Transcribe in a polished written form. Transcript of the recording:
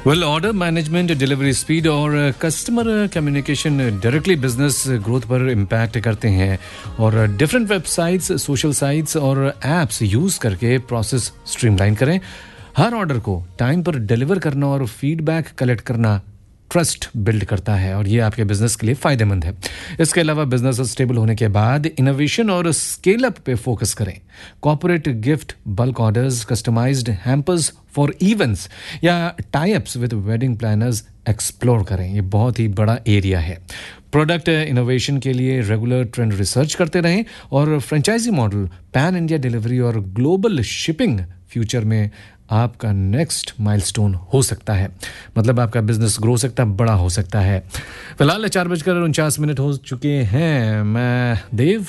Well, order management, delivery speed और customer communication directly business growth पर impact करते हैं और डिफरेंट वेबसाइट्स, सोशल साइट्स और एप्स यूज़ करके प्रोसेस स्ट्रीमलाइन करें। हर ऑर्डर को टाइम पर डिलीवर करना और फीडबैक कलेक्ट करना ट्रस्ट बिल्ड करता है और ये आपके बिजनेस के लिए फ़ायदेमंद है। इसके अलावा बिजनेस स्टेबल होने के बाद इनोवेशन और स्केल अप पे फोकस करें। Corporate gift, bulk orders, customised hampers for events या tie ups with wedding planners explore करें। ये बहुत ही बड़ा एरिया है। प्रोडक्ट इनोवेशन के लिए रेगुलर ट्रेंड रिसर्च करते रहें और franchise model, pan India delivery और ग्लोबल शिपिंग फ्यूचर में आपका नेक्स्ट माइलस्टोन हो सकता है। मतलब आपका बिजनेस ग्रो सकता है, बड़ा हो सकता है। फिलहाल 4:49 हो चुके हैं। मैं देव